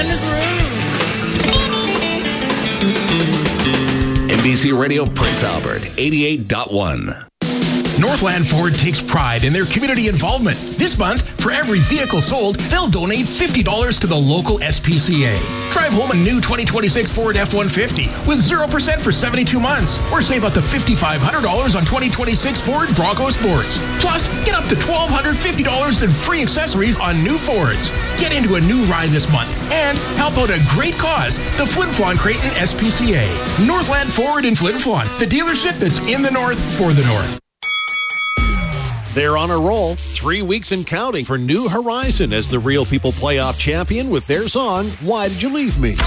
in the groove. NBC Radio Prince Albert, 88.1. Northland Ford takes pride in their community involvement. This month, for every vehicle sold, they'll donate $50 to the local SPCA. Drive home a new 2026 Ford F-150 with 0% for 72 months. Or save up to $5,500 on 2026 Ford Bronco Sports. Plus, get up to $1,250 in free accessories on new Fords. Get into a new ride this month and help out a great cause, the Flin Flon Creighton SPCA. Northland Ford in Flin Flon, the dealership that's in the North for the North. They're on a roll, 3 weeks and counting for New Horizon as the Real People playoff champion with their song, Why Did You Leave Me?